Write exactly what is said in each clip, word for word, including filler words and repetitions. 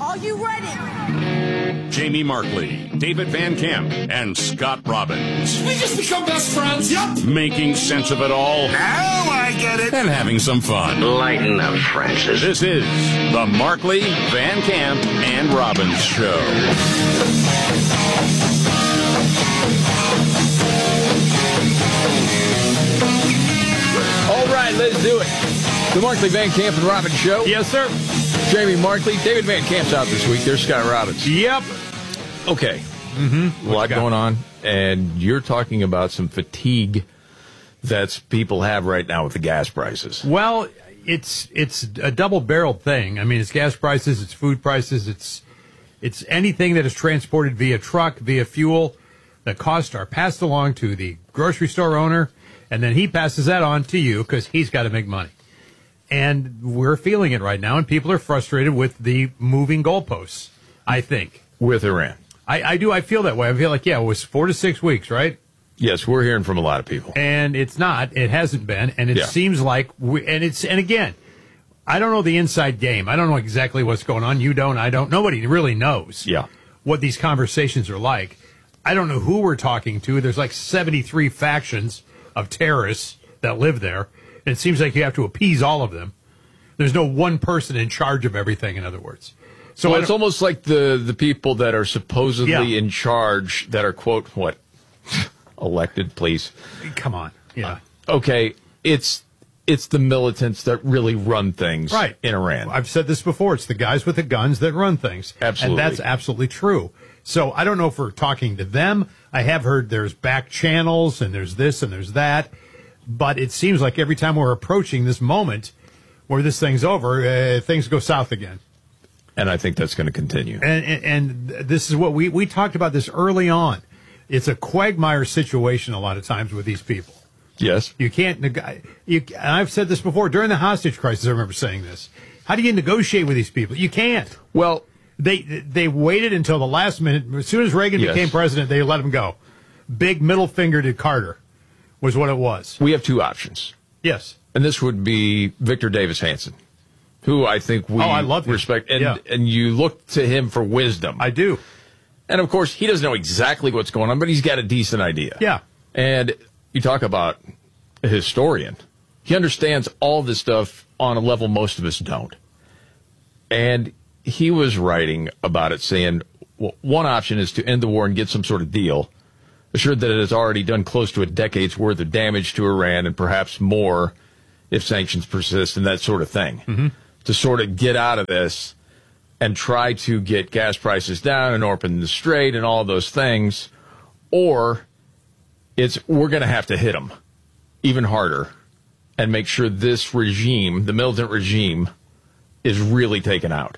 Are you ready? Jamie Markley, David Van Camp, and Scott Robbins. We just become best friends, yep. Making sense of it all. Now I get it. And having some fun. Lighten up, Francis. This is the Markley, Van Camp, and Robbins Show. All right, let's do it. The Markley, Van Camp, and Robbins Show. Yes, sir. Jamie Markley, David Van Camp's out this week. There's Scott Robbins. Yep. Okay. Mm-hmm. A lot going on, and you're talking about some fatigue that people have right now with the gas prices. Well, it's it's a double-barreled thing. I mean, it's gas prices, it's food prices, it's it's anything that is transported via truck, via fuel. The costs are passed along to the grocery store owner, and then he passes that on to you because he's got to make money. And we're feeling it right now, and people are frustrated with the moving goalposts, I think. With Iran. I, I do. I feel that way. I feel like, yeah, it was four to six weeks, right? Yes, we're hearing from a lot of people. And it's not. It hasn't been. And it Yeah. seems like, we, and it's, and again, I don't know the inside game. I don't know exactly what's going on. You don't. I don't. Nobody really knows Yeah. what these conversations are like. I don't know who we're talking to. There's like seventy-three factions of terrorists that live there. And it seems like you have to appease all of them. There's no one person in charge of everything, in other words. So well, it's almost like the, the people that are supposedly Yeah. in charge that are, quote, what, elected, please. Come on. Yeah. Uh, okay, it's it's the militants that really run things Right. in Iran. I've said this before. It's the guys with the guns that run things. Absolutely. And that's absolutely true. So I don't know if we're talking to them. I have heard there's back channels and there's this and there's that. But it seems like every time we're approaching this moment where this thing's over, uh, things go south again. And I think that's going to continue. And, and, and this is what we, we talked about this early on. It's a quagmire situation a lot of times with these people. Yes. You can't, neg- you, and I've said this before, during the hostage crisis, I remember saying this. How do you negotiate with these people? You can't. Well, They they waited until the last minute. As soon as Reagan Yes. became president, they let him go. Big middle finger to Carter was what it was. we have two options. Yes. And this would be Victor Davis Hanson, who I think we Oh, I love him. respect. And, Yeah. and you look to him for wisdom. I do. And, of course, he doesn't know exactly what's going on, but he's got a decent idea. Yeah. And you talk about a historian. He understands all this stuff on a level most of us don't. And he was writing about it saying, well, one option is to end the war and get some sort of deal, assured that it has already done close to a decade's worth of damage to Iran and perhaps more if sanctions persist and that sort of thing. Mm-hmm. To sort of get out of this and try to get gas prices down and open the strait and all those things, or it's we're going to have to hit them even harder and make sure this regime, the militant regime, is really taken out.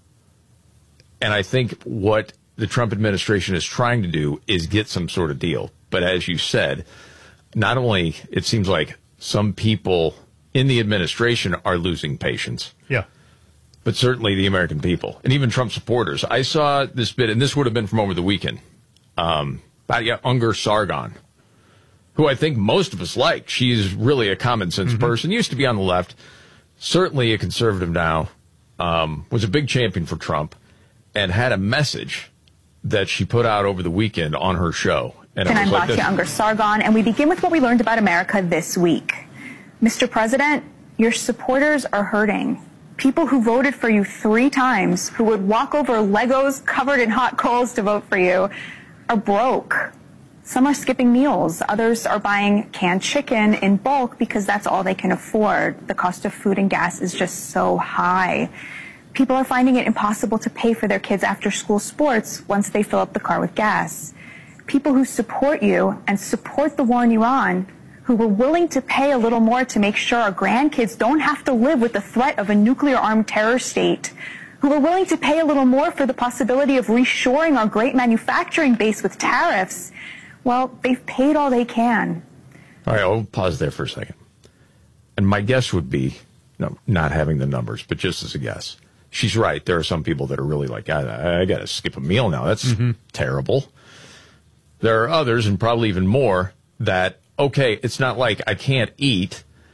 And I think what the Trump administration is trying to do is get some sort of deal. But as you said, not only it seems like some people in the administration are losing patience, Yeah. but certainly the American people and even Trump supporters. I saw this bit, and this would have been from over the weekend, um, about yeah, Unger Sargon, who I think most of us like. She's really a common sense mm-hmm. person, used to be on the left, certainly a conservative now, um, was a big champion for Trump, and had a message that she put out over the weekend on her show. And, and it was I'm like Batya Unger Sargon, and we begin with what we learned about America this week. Mister President, your supporters are hurting. People who voted for you three times, who would walk over Legos covered in hot coals to vote for you, are broke. Some are skipping meals. Others are buying canned chicken in bulk because that's all they can afford. The cost of food and gas is just so high. People are finding it impossible to pay for their kids' after-school sports once they fill up the car with gas. People who support you and support the war in Iran, who were willing to pay a little more to make sure our grandkids don't have to live with the threat of a nuclear-armed terror state, who were willing to pay a little more for the possibility of reshoring our great manufacturing base with tariffs, well, they've paid all they can. All right, I'll pause there for a second. And my guess would be, no, not having the numbers, but just as a guess, she's right. There are some people that are really like, I, I got to skip a meal now. That's mm-hmm. terrible. There are others, and probably even more, that, okay, it's not like I can't eat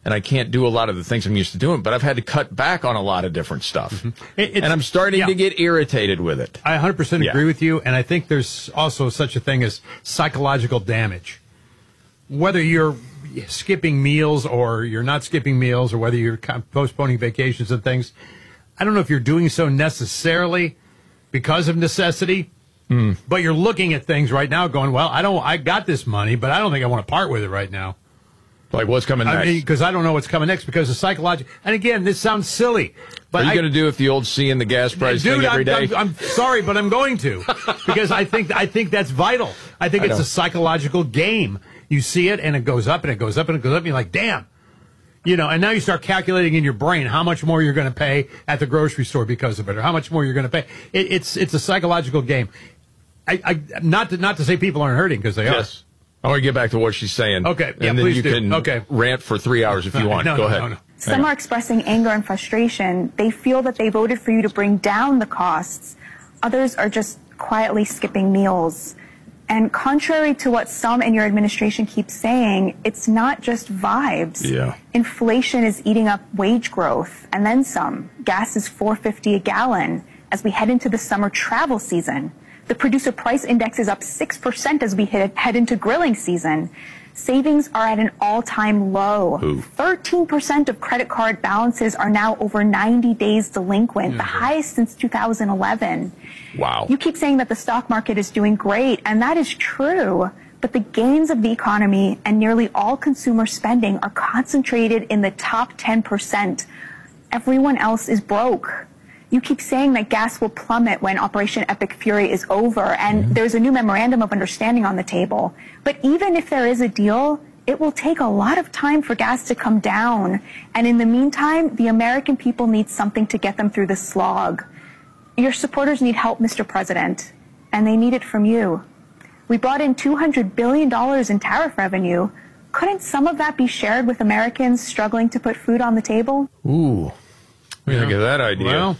and I can't do a lot of the things I'm used to doing, but I've had to cut back on a lot of different stuff. Mm-hmm. It, and I'm starting yeah. to get irritated with it. I one hundred percent Yeah. agree with you, and I think there's also such a thing as psychological damage. Whether you're skipping meals or you're not skipping meals, or whether you're postponing vacations and things, I don't know if you're doing so necessarily because of necessity, mm. but you're looking at things right now going, well, I don't, I got this money, but I don't think I want to part with it right now. Like what's coming next? I mean, because I don't know what's coming next because of psychological. And again, this sounds silly, but are you I, going to do if the old seeing the gas price dude, thing every I'm, day? I'm, I'm sorry, but I'm going to because I think I think that's vital. I think I it's know. a psychological game. You see it, and it goes up, and it goes up, and it goes up, and you're like, damn. You know, and now you start calculating in your brain how much more you're going to pay at the grocery store because of it, or how much more you're going to pay. It, it's it's a psychological game. I, I not to not to say people aren't hurting because they yes. I want to get back to what she's saying. Okay, and yeah, then please you do. can Okay. rant for three hours if you want. No, Go no, ahead. no, no. Some are expressing anger and frustration. They feel that they voted for you to bring down the costs. Others are just quietly skipping meals. And contrary to what some in your administration keep saying, it's not just vibes. Yeah. Inflation is eating up wage growth, and then some. Gas is four fifty a gallon as we head into the summer travel season. The producer price index is up six percent as we head, head into grilling season. Savings are at an all-time low. Ooh. thirteen percent of credit card balances are now over ninety days delinquent, the highest since two thousand eleven. Wow. You keep saying that the stock market is doing great, and that is true. But the gains of the economy and nearly all consumer spending are concentrated in the top ten percent. Everyone else is broke. You keep saying that gas will plummet when Operation Epic Fury is over, and mm-hmm. there's a new memorandum of understanding on the table. But even if there is a deal, it will take a lot of time for gas to come down. And in the meantime, the American people need something to get them through the slog. Your supporters need help, Mister President, and they need it from you. We brought in two hundred billion dollars in tariff revenue. Couldn't some of that be shared with Americans struggling to put food on the table? Ooh. What do you think of that idea? Well,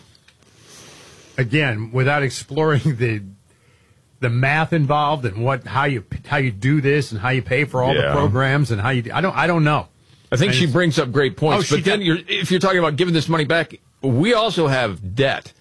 again, without exploring the the math involved and what how you how you do this and how you pay for all Yeah. the programs and how you I don't I don't know. I think I she just- brings up great points, Oh, but she then does. you're, if you're talking about giving this money back, we also have debt.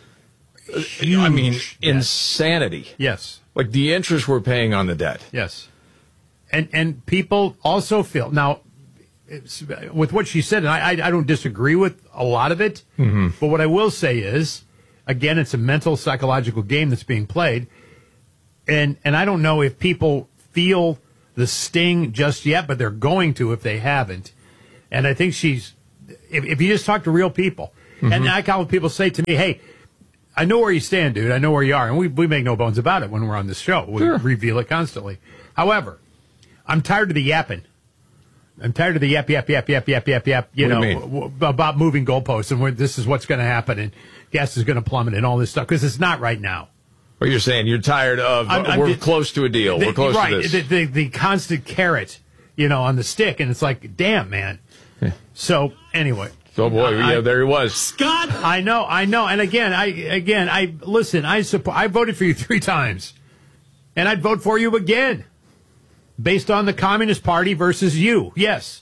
I mean, Huge debt. insanity. Yes. Like the interest we're paying on the debt. Yes. And and people also feel now it's, with what she said, and I, I I don't disagree with a lot of it. Mm-hmm. But what I will say is, again, it's a mental psychological game that's being played, and and I don't know if people feel the sting just yet, but they're going to if they haven't. And I think she's if, if you just talk to real people, mm-hmm. and I call people say to me, hey. I know where you stand, dude. I know where you are. And we, we make no bones about it when we're on this show. We Sure. reveal it constantly. However, I'm tired of the yapping. I'm tired of the yap, yap, yap, yap, yap, yap, yap, you What know, do you mean? w- w- about moving goalposts and where this is what's going to happen and gas is going to plummet and all this stuff because it's not right now. What you're saying, you're tired of, I'm- I'm we're just- close to a deal. The- we're close right, to this. The, the, the constant carrot, you know, on the stick. And it's like, damn, man. So, anyway. oh, boy, I- yeah, there he was. Scott! I know, I know, and again, I again, I listen. I support. I voted for you three times, and I'd vote for you again, based on the Communist Party versus you. Yes.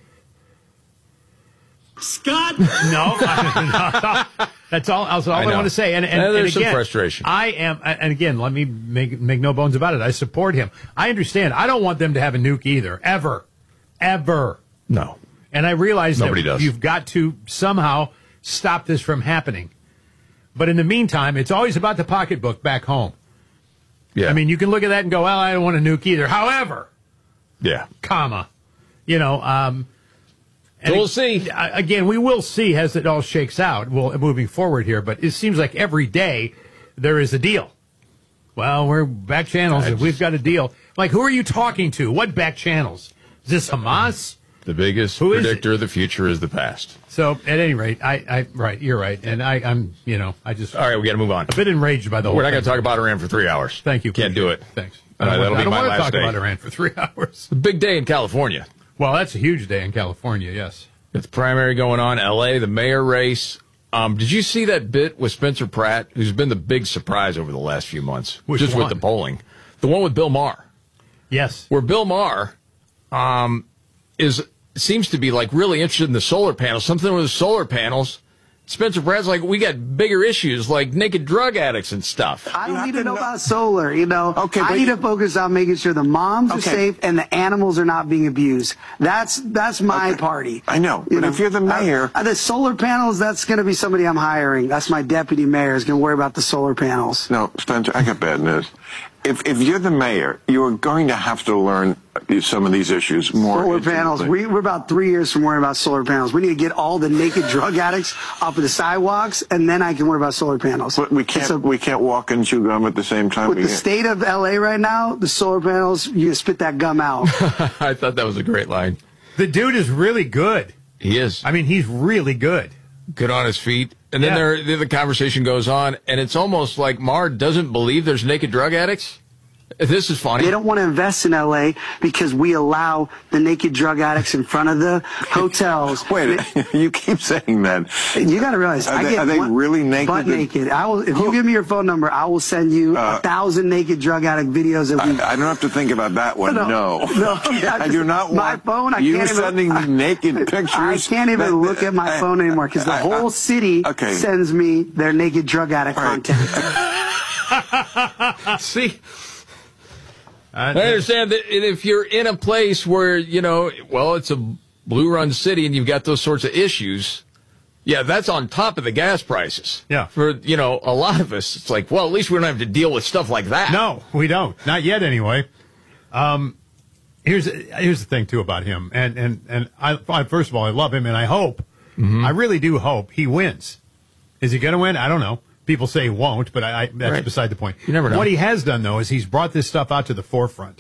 Scott! No, I, no, that's all. That's all I I, know. want to say. And, and, Yeah, there's and some again, frustration. I am, and again, let me make make no bones about it. I support him. I understand. I don't want them to have a nuke either, ever, ever. No. And I realize Nobody that does. you've got to somehow stop this from happening. But in the meantime, it's always about the pocketbook back home. Yeah. I mean, you can look at that and go, well, I don't want to nuke either. However, yeah. comma, you know, um, and So we'll it- see. uh, Again, we will see as it all shakes out. Well, moving forward here, but it seems like every day there is a deal. Well, we're back channels. I If we've just- got a deal, like who are you talking to? What back channels? Is this Hamas? The biggest Who is predictor of the future is the past. So at any rate, I, I right, you're right, and I, I'm, you know, I just All right, we got to move on. a bit enraged by the whole We're not going thing. to talk about Iran for three hours. Thank you. Can't do it. Thanks. All right, I don't, that'll want, be I don't my want to last talk day. about Iran for three hours. Big day in California. Well, that's a huge day in California. Yes. It's primary going on. L A, the mayor race. Um, did you see that bit with Spencer Pratt, who's been the big surprise over the last few months? Which just one? with the polling. The one with Bill Maher. Yes. Where Bill Maher um, is seems to be like really interested in the solar panels. Something with the solar panels. Spencer Pratt's like, we got bigger issues like naked drug addicts and stuff. I don't You need have to know to know- about solar, you know. Okay, I but- need to focus on making sure the moms are Okay. safe and the animals are not being abused. That's that's my Okay. party. I know, but if you're the mayor- Uh, the solar panels, that's going to be somebody I'm hiring. That's my deputy mayor is going to worry about the solar panels. No, Spencer, I got bad news. If if you're the mayor, you are going to have to learn some of these issues more. Solar panels. intimately. We, we're about three years from worrying about solar panels. We need to get all the naked drug addicts off of the sidewalks, and then I can worry about solar panels. But we can't. So, we can't walk and chew gum at the same time. with We the can't- state of L A right now, the solar panels, you can spit that gum out. I thought that was a great line. The dude is really good. He is. I mean, he's really good. Good on his feet. And then Yeah. there, then the conversation goes on, and it's almost like Maher doesn't believe there's naked drug addicts. This is funny. They don't want to invest in L A because we allow the naked drug addicts in front of the hotels. Wait, you keep saying that. You got to realize, Are I they- get are they one- really naked? Butt naked. I will. If you give me your phone number, I will send you Uh, a thousand naked drug addict videos a week. I, I don't have to think about that one. No, No, no, I do not want my phone. I you can't even, sending me naked pictures. I can't even That- look at my I- phone anymore because the I- I- whole city okay. sends me their naked drug addict All right. content. See, I understand that if you're in a place where, you know, well, it's a blue run city and you've got those sorts of issues, yeah, that's on top of the gas prices. Yeah. For, you know, a lot of us, it's like, well, at least we don't have to deal with stuff like that. No, we don't. Not yet, anyway. Um, here's here's the thing too about him, and and and I, I first of all, I love him, and I hope, I really do hope he wins. Is he going to win? I don't know. People say he won't, but I, I that's Right. beside the point. You never know. What he has done though is he's brought this stuff out to the forefront.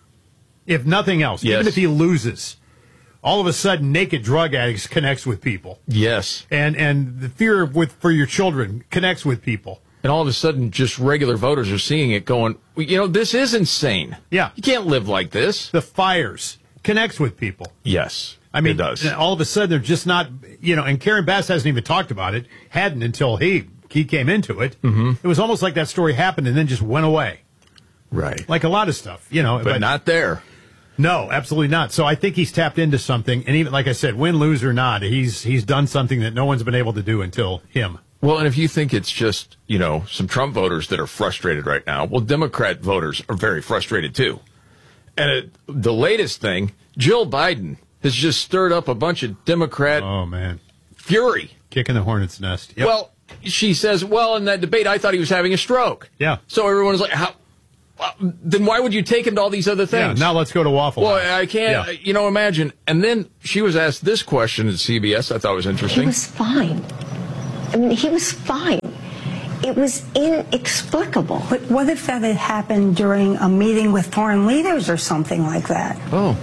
If nothing else, Yes. even if he loses, all of a sudden, naked drug addicts connects with people, Yes. and and the fear with for your children connects with people. And all of a sudden, just regular voters are seeing it going, well, you know, this is insane. Yeah. You can't live like this. The fires connects with people. Yes. I mean, it does. all of a sudden they're just not, you know, and Karen Bass hasn't even talked about it, hadn't until he he came into it. Mm-hmm. It was almost like that story happened and then just went away. Right. Like a lot of stuff, you know. But not there. No, absolutely not. So I think he's tapped into something, and even, like I said, win, lose, or not, he's he's done something that no one's been able to do until him. Well, and if you think it's just, you know, some Trump voters that are frustrated right now, well, Democrat voters are very frustrated too. And it, the latest thing, Jill Biden has just stirred up a bunch of Democrat Oh, man. fury. Kicking the hornet's nest. Yep. Well, she says, well, in that debate, I thought he was having a stroke. Yeah. So everyone was like, how? Well, then why would you take him to all these other yeah, things? now let's go to Waffle Well, House. I can't, Yeah. you know, imagine. And then she was asked this question at C B S. I thought was He interesting. was fine. I mean, he was fine. It was inexplicable. But what if that had happened during a meeting with foreign leaders or something like that? Oh.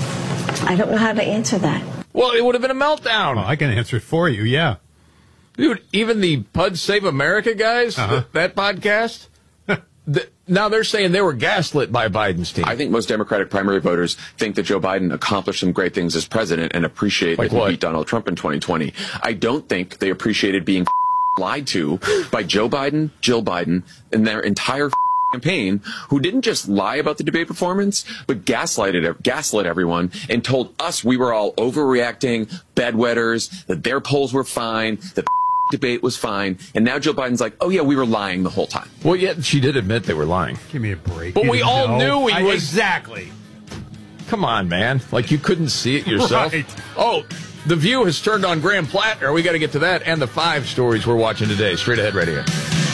I don't know how to answer that. Well, it would have been a meltdown. Well, I can answer it for you, yeah. Dude, even the P U D Save America guys, Uh-huh. th- that podcast, th- now they're saying they were gaslit by Biden's team. I think most Democratic primary voters think that Joe Biden accomplished some great things as president and appreciate Like that he what? beat Donald Trump in twenty twenty. I don't think they appreciated being lied to by Joe Biden, Jill Biden, and their entire campaign, who didn't just lie about the debate performance, but gaslighted, gaslit everyone and told us we were all overreacting, bedwetters, that their polls were fine, that the debate was fine, and now Joe Biden's like, oh yeah, we were lying the whole time. Well, yeah, she did admit they were lying. Give me a break. But You we didn't all know. knew he I- was- Exactly. Come on, man. Like you couldn't see it yourself. Right. Oh, The View has turned on Graham Plattner. We got to get to that and the five stories we're watching today. Straight ahead right here.